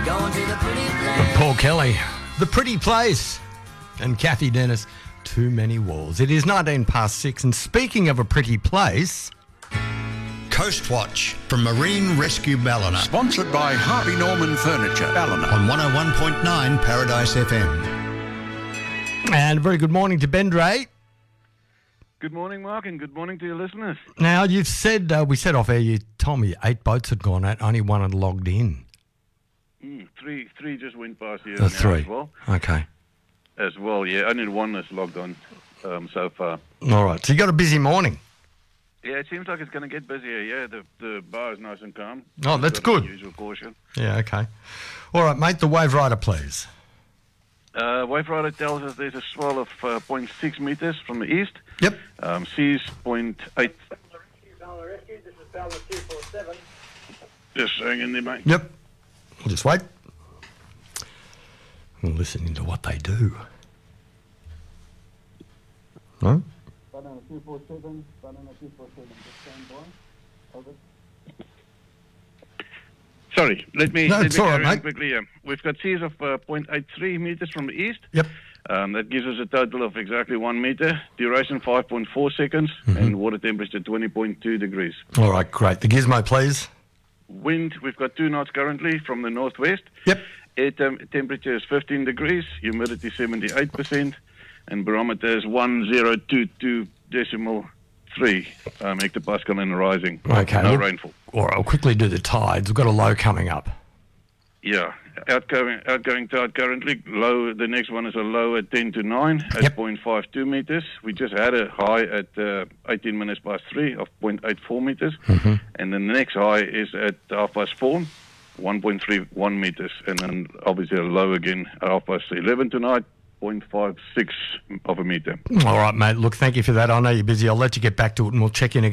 Going to the pretty place. Paul Kelly, The Pretty Place, and Kathy Dennis, Too Many Walls. It is 6:19, and speaking of a pretty place... Coastwatch from Marine Rescue Ballina. Sponsored by Harvey Norman Furniture, Ballina. On 101.9 Paradise FM. And a very good morning to Ben Dray. Good morning, Mark, and good morning to your listeners. Now, you've said, we said off air, you told me 8 boats had gone out, only one had logged in. Three just went past here. Three. As well. Okay. As well, yeah. Only one is logged on so far. All right. So you got a busy morning. Yeah, it seems like it's going to get busier. Yeah, the bar is nice and calm. Oh, that's good. Usual caution. Yeah, okay. All right, mate, the Wave Rider, please. Wave Rider tells us there's a swell of 0.6 metres from the east. Yep. Seas 0.8. Rescue, this is Ballina 247. Just hang in there, mate. Yep. We'll just wait. We're listening to what they do. No? Ballina 247, Ballina 247. Just stand by. Over. Sorry, let me No, it's all right, carry on mate. quickly. We've got seas of 0.83 metres from the east. Yep. That gives us a total of exactly 1 metre, duration 5.4 seconds, and water temperature 20.2 degrees. All right, great. The gizmo, please. Wind, we've got 2 knots currently from the northwest. Yep. Air temperature is 15 degrees, humidity 78%, and barometer is 1022.3 hectopascal and rising. Okay. No rainfall. All right, I'll quickly do the tides. We've got a low coming up. Yeah, outgoing tide currently low. The next one is a low at 10 to 9 at Yep. 0.52 meters. We just had a high at 18 minutes past 3 of 0.84 meters, and then the next high is at 4:30, 1.31 meters, and then obviously a low again at 11 tonight, 0.56 of a meter. All right, mate. Look, thank you for that. I know you're busy. I'll let you get back to it, and we'll check in again.